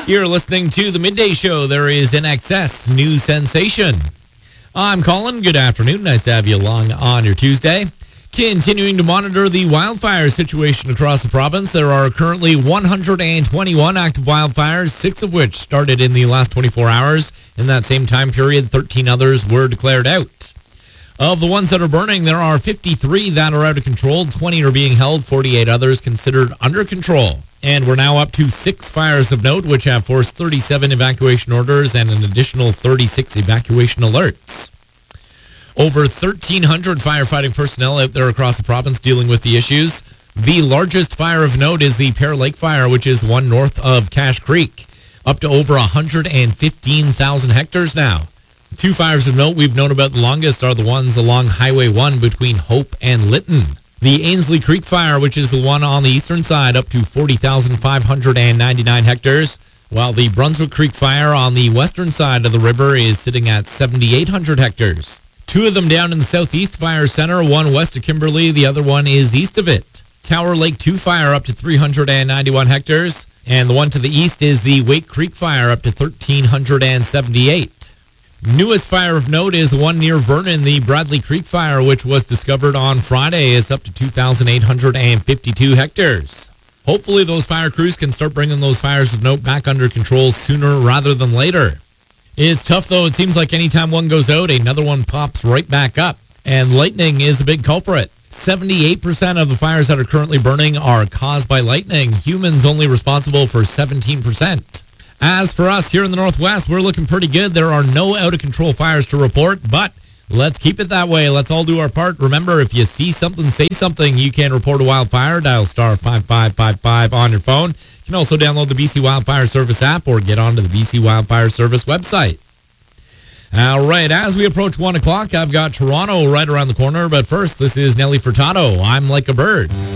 You're listening to the Midday Show. There is an excess news sensation. I'm Colin. Good afternoon. Nice to have you along on your Tuesday. Continuing to monitor the wildfire situation across the province, there are currently 121 active wildfires, 6 of which started in the last 24 hours. In that same time period, 13 others were declared out. Of the ones that are burning, there are 53 that are out of control, 20 are being held, 48 others considered under control. And we're now up to 6 fires of note, which have forced 37 evacuation orders and an additional 36 evacuation alerts. Over 1,300 firefighting personnel out there across the province dealing with the issues. The largest fire of note is the Pear Lake Fire, which is one north of Cache Creek, up to over 115,000 hectares now. The 2 fires of note we've known about the longest are the ones along Highway 1 between Hope and Lytton. The Ainslie Creek Fire, which is the one on the eastern side, up to 40,599 hectares, while the Brunswick Creek Fire on the western side of the river is sitting at 7,800 hectares. 2 of them down in the Southeast Fire Center, one west of Kimberley, the other one is east of it. Tower Lake 2 Fire up to 391 hectares, and the one to the east is the Wake Creek Fire up to 1,378. Newest fire of note is the one near Vernon, the Bradley Creek Fire, which was discovered on Friday. It's up to 2,852 hectares. Hopefully those fire crews can start bringing those fires of note back under control sooner rather than later. It's tough, though. It seems like anytime one goes out, another one pops right back up. And lightning is a big culprit. 78% of the fires that are currently burning are caused by lightning. Humans only responsible for 17%. As for us here in the Northwest, we're looking pretty good. There are no out-of-control fires to report, but let's keep it that way. Let's all do our part. Remember, if you see something, say something. You can report a wildfire. Dial star 5555 on your phone. You can also download the BC Wildfire Service app or get onto the BC Wildfire Service website. All right, as we approach 1 o'clock, I've got Toronto right around the corner. But first, this is Nelly Furtado. I'm Like a Bird.